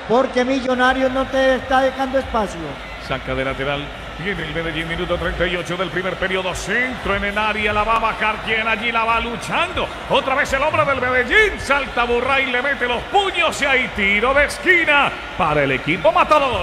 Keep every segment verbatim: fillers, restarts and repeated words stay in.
porque Millonarios no te está dejando espacio. Saca de lateral. Viene el Medellín, minuto treinta y ocho del primer periodo. Centro en el área, la va a bajar. Quien allí la va luchando. Otra vez el hombre del Medellín. Salta Burray, le mete los puños y hay tiro de esquina para el equipo matador.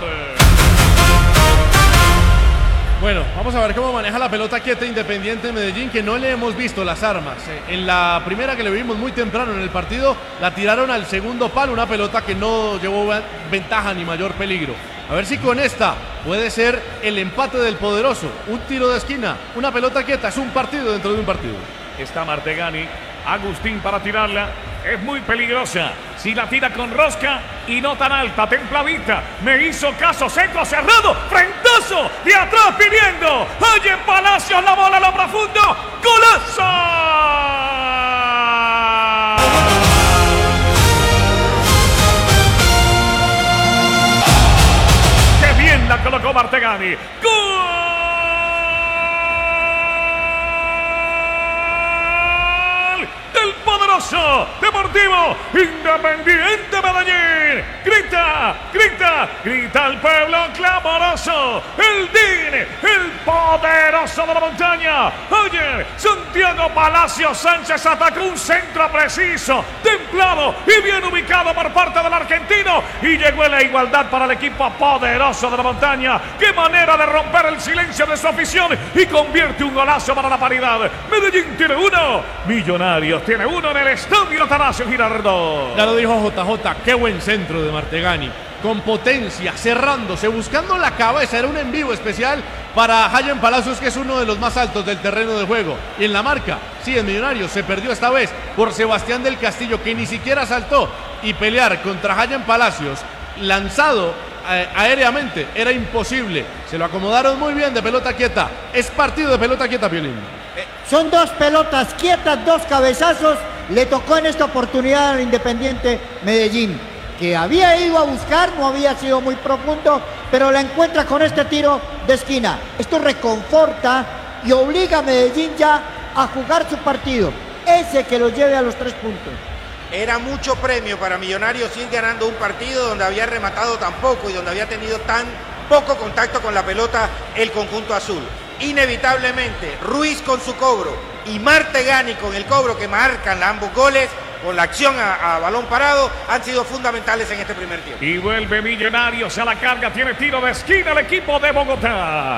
Bueno, vamos a ver cómo maneja la pelota quieta Independiente Medellín, que no le hemos visto las armas. En la primera que le vimos muy temprano en el partido, la tiraron al segundo palo, una pelota que no llevó ventaja ni mayor peligro. A ver si con esta puede ser el empate del poderoso. Un tiro de esquina, una pelota quieta, es un partido dentro de un partido. Está Martegani, Agustín para tirarla. Es muy peligrosa. Si la tira con rosca y no tan alta, templadita. Me hizo caso, centro cerrado, frentazo, de atrás pidiendo. Oye, Palacios, la bola a lo profundo. ¡Golazo! ¡Qué bien la colocó Martegani! ¡Gol! Poderoso Deportivo Independiente Medellín. Grita, grita, grita el pueblo clamoroso. El D I N, el poderoso de la montaña. Oye, Santiago Palacios Sánchez atacó un centro preciso, templado y bien ubicado por parte del argentino. Y llegó la igualdad para el equipo poderoso de la montaña. Qué manera de romper el silencio de su afición y convierte un golazo para la paridad. Medellín tiene uno, Millonarios tiene uno en el estadio Atanasio Girardot. Ya lo dijo J J, qué buen centro de Martegani, con potencia, cerrándose, buscando la cabeza. Era un envío especial para Hayan Palacios, que es uno de los más altos del terreno de juego. Y en la marca, sí, el Millonarios se perdió esta vez por Sebastián del Castillo, que ni siquiera saltó, y pelear contra Hayan Palacios lanzado eh, aéreamente era imposible. Se lo acomodaron muy bien de pelota quieta. Es partido de pelota quieta, Piolín. Son dos pelotas quietas, dos cabezazos. Le tocó en esta oportunidad al Independiente Medellín, que había ido a buscar, no había sido muy profundo, pero la encuentra con este tiro de esquina. Esto reconforta y obliga a Medellín ya a jugar su partido, ese que lo lleve a los tres puntos. Era mucho premio para Millonarios ir ganando un partido donde había rematado tan poco y donde había tenido tan poco contacto con la pelota el conjunto azul. Inevitablemente, Ruiz con su cobro y Martegani con el cobro que marcan ambos goles, con la acción a, a balón parado, han sido fundamentales en este primer tiempo. Y vuelve Millonarios a la carga, tiene tiro de esquina el equipo de Bogotá.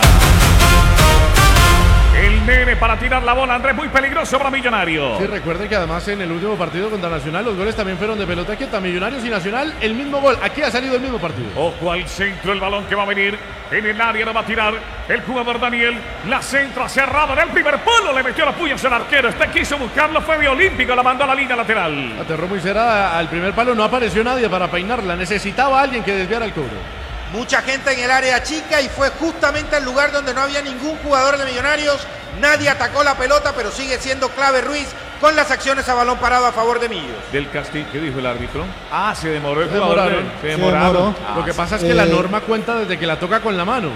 El nene para tirar la bola, Andrés, muy peligroso para Millonarios. Sí, recuerden que además en el último partido contra Nacional los goles también fueron de pelota quieta. Millonarios y Nacional, el mismo gol. Aquí ha salido el mismo partido. Ojo al centro, el balón que va a venir. En el área lo va a tirar el jugador Daniel. La centra cerrada en el primer palo. Le metió la puña al arquero. Este quiso buscarlo, fue de Olímpico. La mandó a la línea lateral. Aterró muy cerrada al primer palo. No apareció nadie para peinarla. Necesitaba alguien que desviara el cobro. Mucha gente en el área chica y fue justamente el lugar donde no había ningún jugador de Millonarios. Nadie atacó la pelota, pero sigue siendo clave Ruiz con las acciones a balón parado a favor de Millos. Del Castillo, ¿qué dijo el árbitro? Ah, se demoró el se jugador. Demoraron. Se demoraron. Se ah, Lo que pasa es que eh, la norma cuenta desde que la toca con la mano.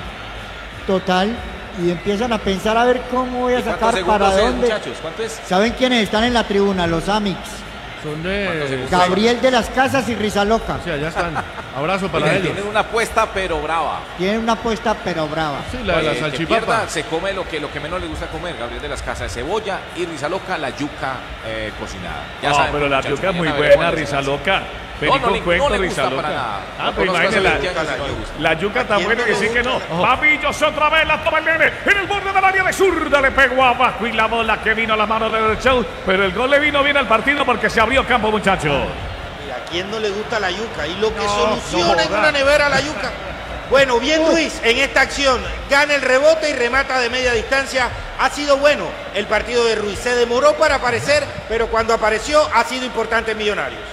Total. Y empiezan a pensar a ver cómo voy a sacar para es, dónde. Muchachos? ¿Cuánto es? ¿Saben quiénes están en la tribuna? Los Amics. Son de Gabriel de las Casas y Rizaloca. Sí, allá están. Abrazo para Oigan, ellos. tienen una apuesta pero brava. Tienen una apuesta pero brava. Sí, la de la Oye, el que salchipapa. pierda, se come lo que, lo que menos le gusta comer. Gabriel de las Casas, cebolla y Rizaloca, la yuca eh, cocinada. Ya no, saben, pero la muchachos, yuca es muy mañana veremos buena, cuál es el Rizaloca. No, no, con le- cuento, no le gusta Rizaloca. para nada. Ah, No pero conozco a imagínate, la, Santiago, si no le gusta. la yuca tan quién buena no que le sí que no. gusta? Pavillos otra vez, la toma el nene. En el borde del área de zurda le pegó abajo y la bola que vino a la mano del show. Pero el gol le vino bien al partido porque se abrió campo, muchachos. ¿Y a quién no le gusta la yuca? Y lo que No, soluciona no en joda. una nevera la yuca. Bueno, bien Ruiz en esta acción. Gana el rebote y remata de media distancia. Ha sido bueno el partido de Ruiz. Se demoró para aparecer, pero cuando apareció ha sido importante en Millonarios.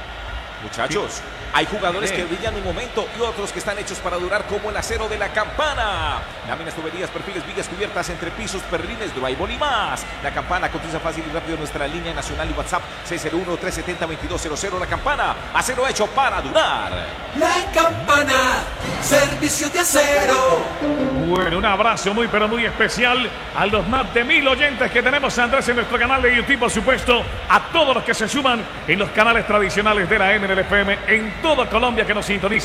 Muchachos, hay jugadores Sí. que brillan un momento y otros que están hechos para durar, como el acero de la Campana. Láminas, tuberías, perfiles, vigas cubiertas, entre pisos, perlines, drywall y más. La Campana cotiza fácil y rápido en nuestra línea nacional y WhatsApp seis cero uno, tres siete cero, dos dos cero cero. La Campana, acero hecho para durar. La Campana, servicio de acero. Bueno, un abrazo muy pero muy especial a los más de mil oyentes que tenemos, Andrés, en nuestro canal de YouTube, por supuesto, a todos los que se suman en los canales tradicionales de la N L F M en toda Colombia que nos sintonizan.